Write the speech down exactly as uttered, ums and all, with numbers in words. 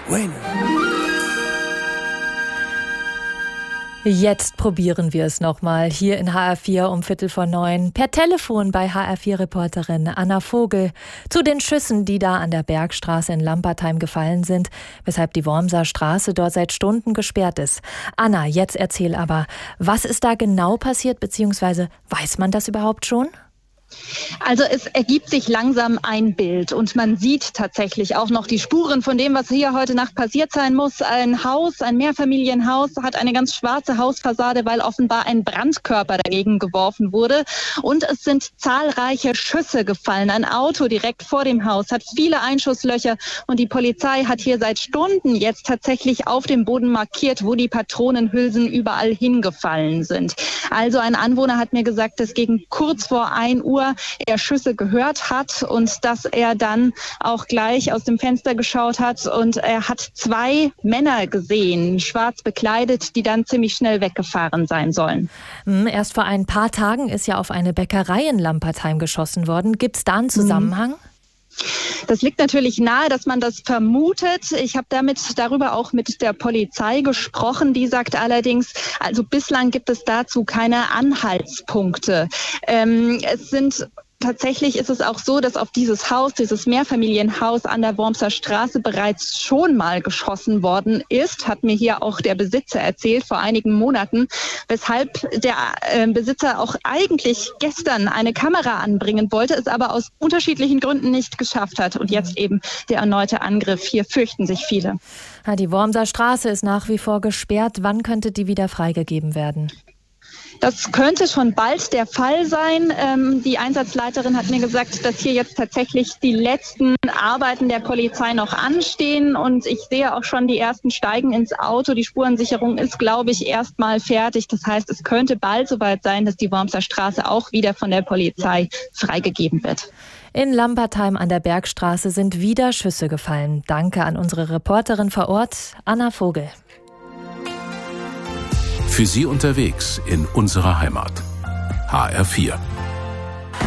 Bueno. Jetzt probieren wir es nochmal hier in H R vier um Viertel vor neun. Per Telefon bei H R vier-Reporterin Anna Vogel zu den Schüssen, die da an der Bergstraße in Lampertheim gefallen sind, weshalb die Wormser Straße dort seit Stunden gesperrt ist. Anna, jetzt erzähl aber, was ist da genau passiert, beziehungsweise weiß man das überhaupt schon? Also es ergibt sich langsam ein Bild und man sieht tatsächlich auch noch die Spuren von dem, was hier heute Nacht passiert sein muss. Ein Haus, ein Mehrfamilienhaus hat eine ganz schwarze Hausfassade, weil offenbar ein Brandkörper dagegen geworfen wurde. Und es sind zahlreiche Schüsse gefallen. Ein Auto direkt vor dem Haus hat viele Einschusslöcher und die Polizei hat hier seit Stunden jetzt tatsächlich auf dem Boden markiert, wo die Patronenhülsen überall hingefallen sind. Also ein Anwohner hat mir gesagt, dass gegen kurz vor ein Uhr er Schüsse gehört hat und dass er dann auch gleich aus dem Fenster geschaut hat und er hat zwei Männer gesehen, schwarz bekleidet, die dann ziemlich schnell weggefahren sein sollen. Erst vor ein paar Tagen ist ja auf eine Bäckerei in Lampertheim geschossen worden. Gibt es da einen Zusammenhang? Das liegt natürlich nahe, dass man das vermutet. Ich habe damit darüber auch mit der Polizei gesprochen. Die sagt allerdings, also bislang gibt es dazu keine Anhaltspunkte. Ähm, es sind Tatsächlich ist es auch so, dass auf dieses Haus, dieses Mehrfamilienhaus an der Wormser Straße bereits schon mal geschossen worden ist, hat mir hier auch der Besitzer erzählt vor einigen Monaten, weshalb der äh, Besitzer auch eigentlich gestern eine Kamera anbringen wollte, es aber aus unterschiedlichen Gründen nicht geschafft hat. Und jetzt eben der erneute Angriff. Hier fürchten sich viele. Die Wormser Straße ist nach wie vor gesperrt. Wann könnte die wieder freigegeben werden? Das könnte schon bald der Fall sein. Ähm, die Einsatzleiterin hat mir gesagt, dass hier jetzt tatsächlich die letzten Arbeiten der Polizei noch anstehen. Und ich sehe auch schon, die ersten steigen ins Auto. Die Spurensicherung ist, glaube ich, erstmal fertig. Das heißt, es könnte bald soweit sein, dass die Wormser Straße auch wieder von der Polizei freigegeben wird. In Lampertheim an der Bergstraße sind wieder Schüsse gefallen. Danke an unsere Reporterin vor Ort, Anna Vogel. Für Sie unterwegs in unserer Heimat. H R vier.